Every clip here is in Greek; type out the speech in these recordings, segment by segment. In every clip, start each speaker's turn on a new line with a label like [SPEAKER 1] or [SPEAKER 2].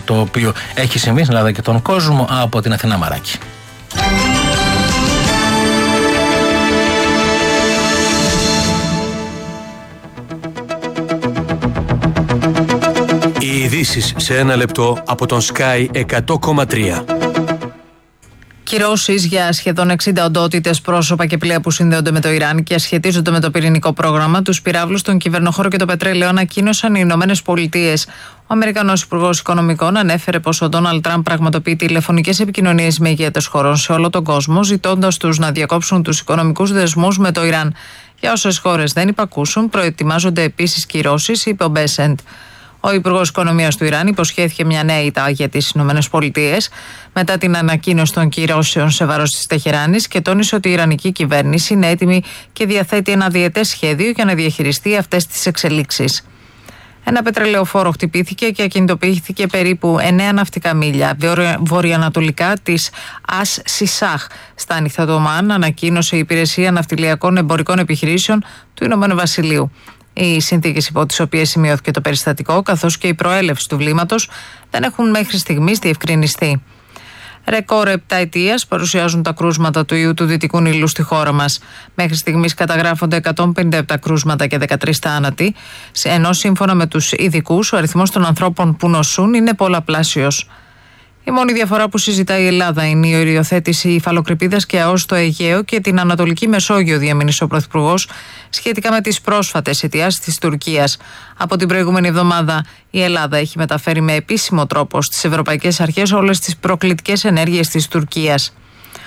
[SPEAKER 1] το οποίο έχει συμβεί στην Ελλάδα και τον κόσμο. Από την Αθηνά Μαράκη.
[SPEAKER 2] Οι ειδήσεις σε ένα λεπτό από τον Sky 100,3.
[SPEAKER 3] Κυρώσεις για σχεδόν 60 οντότητες, πρόσωπα και πλοία που συνδέονται με το Ιράν και σχετίζονται με το πυρηνικό πρόγραμμα, τους πυράβλους, τον κυβερνοχώρο και το πετρέλαιο, ανακοίνωσαν οι Ηνωμένες Πολιτείες. Ο Αμερικανός Υπουργός Οικονομικών ανέφερε πως ο Ντόναλντ Τραμπ πραγματοποιεί τηλεφωνικές επικοινωνίες με ηγέτες χωρών σε όλο τον κόσμο, ζητώντας τους να διακόψουν τους οικονομικούς δεσμούς με το Ιράν. Για όσες χώρες δεν υπακούσουν, προετοιμάζονται επίσης κυρώσεις, είπε ο Μπέσεντ. Ο Υπουργός Οικονομίας του Ιράν υποσχέθηκε μια νέα ήττα για τις ΗΠΑ μετά την ανακοίνωση των κυρώσεων σε βάρος της Τεχεράνης και τόνισε ότι η Ιρανική κυβέρνηση είναι έτοιμη και διαθέτει ένα διετές σχέδιο για να διαχειριστεί αυτές τις εξελίξεις. Ένα πετρελαιοφόρο χτυπήθηκε και ακινητοποιήθηκε περίπου 9 ναυτικά μίλια βορειοανατολικά της Ας Σισάχ στα Ανοιχτά του Ομάν, ανακοίνωσε η Υπηρεσία Ναυτιλιακών Εμπορικών Επιχειρήσεων του Ηνωμένου Βασιλείου. Οι συνθήκες υπό τις οποίες σημειώθηκε το περιστατικό, καθώς και η προέλευση του βλήματος, δεν έχουν μέχρι στιγμής διευκρινιστεί. Ρεκόρ επταετίας παρουσιάζουν τα κρούσματα του ιού του Δυτικού Νείλου στη χώρα μας. Μέχρι στιγμής καταγράφονται 157 κρούσματα και 13 θάνατοι, ενώ σύμφωνα με τους ειδικούς, ο αριθμός των ανθρώπων που νοσούν είναι πολλαπλάσιος. Η μόνη διαφορά που συζητάει η Ελλάδα είναι η οριοθέτηση υφαλοκρηπίδας και ΑΟΣ στο Αιγαίο και την Ανατολική Μεσόγειο, διαμήνυσε ο Πρωθυπουργός, σχετικά με τις πρόσφατες αιτιάσεις της Τουρκίας. Από την προηγούμενη εβδομάδα, η Ελλάδα έχει μεταφέρει με επίσημο τρόπο στις ευρωπαϊκές αρχές όλες τις προκλητικές ενέργειες της Τουρκίας.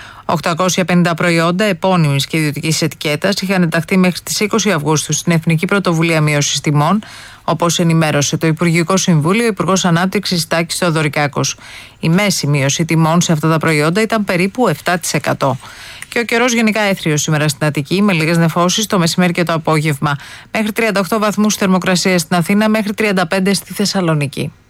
[SPEAKER 3] 850 προϊόντα επώνυμης και ιδιωτικής ετικέτας είχαν ενταχθεί μέχρι τις 20 Αυγούστου στην Εθνική Πρωτοβουλία Μείωσης Τιμών, όπως ενημέρωσε το Υπουργικό Συμβούλιο, ο Υπουργός Ανάπτυξης Τάκης Θεοδωρικάκος. Η μέση μείωση τιμών σε αυτά τα προϊόντα ήταν περίπου 7%. Και ο καιρός γενικά έθριος σήμερα στην Αττική, με λίγες νεφώσεις το μεσημέρι και το απόγευμα. Μέχρι 38 βαθμούς θερμοκρασία στην Αθήνα, μέχρι 35 στη Θεσσαλονίκη.